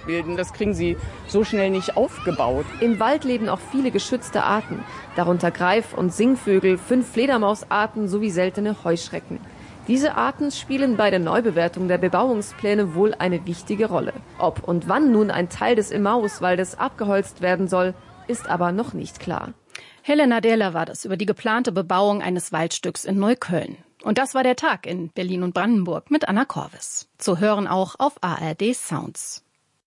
bilden. Das kriegen sie so schnell nicht aufgebaut. Im Wald leben auch viele geschützte Arten, darunter Greif- und Singvögel, 5 Fledermausarten sowie seltene Heuschrecken. Diese Arten spielen bei der Neubewertung der Bebauungspläne wohl eine wichtige Rolle. Ob und wann nun ein Teil des Emmauswaldes abgeholzt werden soll, ist aber noch nicht klar. Helena Dehler war das über die geplante Bebauung eines Waldstücks in Neukölln. Und das war der Tag in Berlin und Brandenburg mit Anna Korvis. Zu hören auch auf ARD Sounds.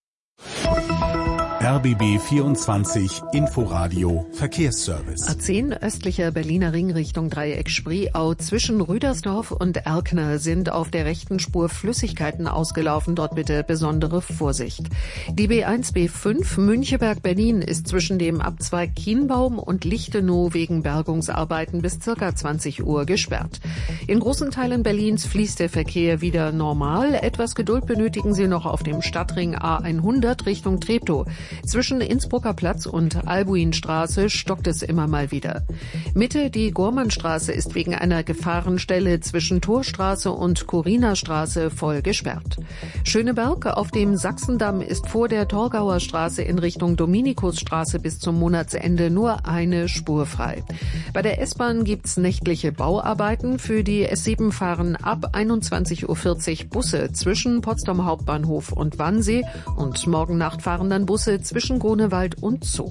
RBB 24 Inforadio Verkehrsservice. A10 östlicher Berliner Ring Richtung Dreieck Spreeau zwischen Rüdersdorf und Erkner sind auf der rechten Spur Flüssigkeiten ausgelaufen. Dort bitte besondere Vorsicht. Die B1 B5 Müncheberg-Berlin ist zwischen dem Abzweig Kienbaum und Lichtenau wegen Bergungsarbeiten bis ca. 20 Uhr gesperrt. In großen Teilen Berlins fließt der Verkehr wieder normal. Etwas Geduld benötigen Sie noch auf dem Stadtring A100 Richtung Treptow. Zwischen Innsbrucker Platz und Albuinstraße stockt es immer mal wieder. Mitte die Gormannstraße ist wegen einer Gefahrenstelle zwischen Torstraße und Corinastraße voll gesperrt. Schöneberg auf dem Sachsendamm ist vor der Torgauer Straße in Richtung Dominikusstraße bis zum Monatsende nur eine Spur frei. Bei der S-Bahn gibt's nächtliche Bauarbeiten. Für die S7 fahren ab 21:40 Uhr Busse zwischen Potsdam Hauptbahnhof und Wannsee und morgen Nacht fahren dann Busse zwischen Grunewald und Zoo.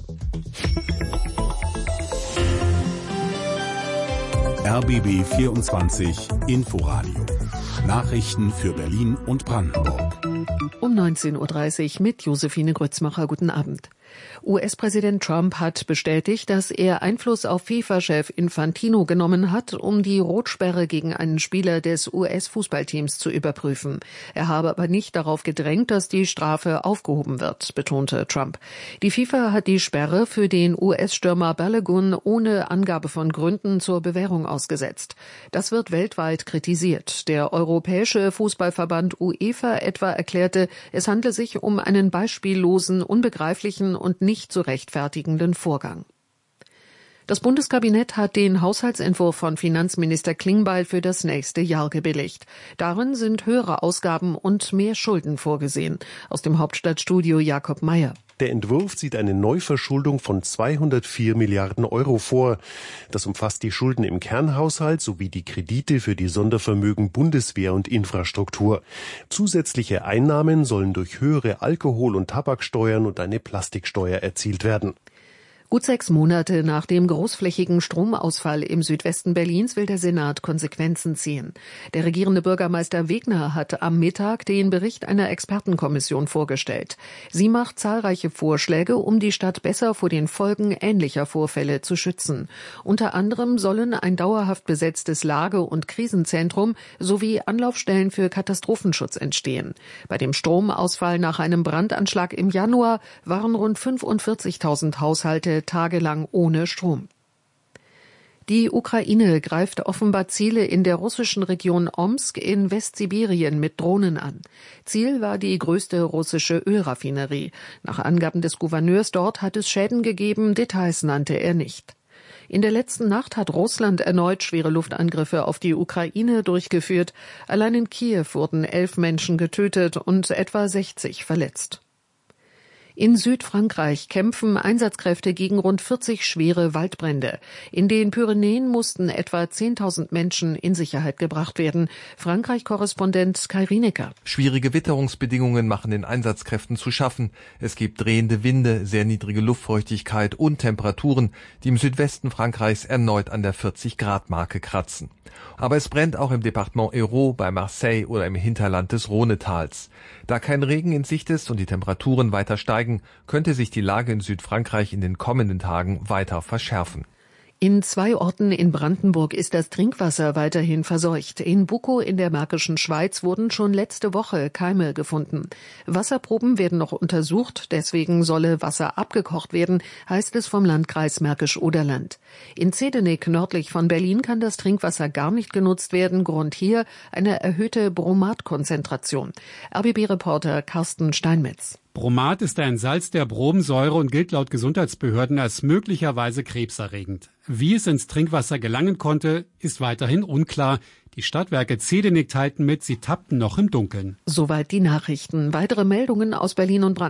RBB 24 Inforadio. Nachrichten für Berlin und Brandenburg. Um 19:30 Uhr mit Josephine Grützmacher. Guten Abend. US-Präsident Trump hat bestätigt, dass er Einfluss auf FIFA-Chef Infantino genommen hat, um die Rotsperre gegen einen Spieler des US-Fußballteams zu überprüfen. Er habe aber nicht darauf gedrängt, dass die Strafe aufgehoben wird, betonte Trump. Die FIFA hat die Sperre für den US-Stürmer Balogun ohne Angabe von Gründen zur Bewährung ausgesetzt. Das wird weltweit kritisiert. Der Europäische Fußballverband UEFA etwa erklärte, es handle sich um einen beispiellosen, unbegreiflichen und nicht zu rechtfertigenden Vorgang. Das Bundeskabinett hat den Haushaltsentwurf von Finanzminister Klingbeil für das nächste Jahr gebilligt. Darin sind höhere Ausgaben und mehr Schulden vorgesehen. Aus dem Hauptstadtstudio Jakob Mayer. Der Entwurf sieht eine Neuverschuldung von 204 Milliarden Euro vor. Das umfasst die Schulden im Kernhaushalt sowie die Kredite für die Sondervermögen Bundeswehr und Infrastruktur. Zusätzliche Einnahmen sollen durch höhere Alkohol- und Tabaksteuern und eine Plastiksteuer erzielt werden. Gut 6 Monate nach dem großflächigen Stromausfall im Südwesten Berlins will der Senat Konsequenzen ziehen. Der regierende Bürgermeister Wegner hat am Mittag den Bericht einer Expertenkommission vorgestellt. Sie macht zahlreiche Vorschläge, um die Stadt besser vor den Folgen ähnlicher Vorfälle zu schützen. Unter anderem sollen ein dauerhaft besetztes Lage- und Krisenzentrum sowie Anlaufstellen für Katastrophenschutz entstehen. Bei dem Stromausfall nach einem Brandanschlag im Januar waren rund 45.000 Haushalte tagelang ohne Strom. Die Ukraine greift offenbar Ziele in der russischen Region Omsk in Westsibirien mit Drohnen an. Ziel war die größte russische Ölraffinerie. Nach Angaben des Gouverneurs dort hat es Schäden gegeben, Details nannte er nicht. In der letzten Nacht hat Russland erneut schwere Luftangriffe auf die Ukraine durchgeführt. Allein in Kiew wurden 11 Menschen getötet und etwa 60 verletzt. In Südfrankreich kämpfen Einsatzkräfte gegen rund 40 schwere Waldbrände. In den Pyrenäen mussten etwa 10.000 Menschen in Sicherheit gebracht werden. Frankreich-Korrespondent Kai Rienecker. Schwierige Witterungsbedingungen machen den Einsatzkräften zu schaffen. Es gibt drehende Winde, sehr niedrige Luftfeuchtigkeit und Temperaturen, die im Südwesten Frankreichs erneut an der 40-Grad-Marke kratzen. Aber es brennt auch im Departement Hérault, bei Marseille oder im Hinterland des Rhonetals. Da kein Regen in Sicht ist und die Temperaturen weiter steigen, könnte sich die Lage in Südfrankreich in den kommenden Tagen weiter verschärfen. In 2 Orten in Brandenburg ist das Trinkwasser weiterhin verseucht. In Bukow in der Märkischen Schweiz wurden schon letzte Woche Keime gefunden. Wasserproben werden noch untersucht, deswegen solle Wasser abgekocht werden, heißt es vom Landkreis Märkisch-Oderland. In Zedenik nördlich von Berlin kann das Trinkwasser gar nicht genutzt werden. Grund hier eine erhöhte Bromatkonzentration. RBB-Reporter Carsten Steinmetz. Bromat ist ein Salz der Bromsäure und gilt laut Gesundheitsbehörden als möglicherweise krebserregend. Wie es ins Trinkwasser gelangen konnte, ist weiterhin unklar. Die Stadtwerke Zedenik teilten mit, sie tappten noch im Dunkeln. Soweit die Nachrichten. Weitere Meldungen aus Berlin und Brandenburg.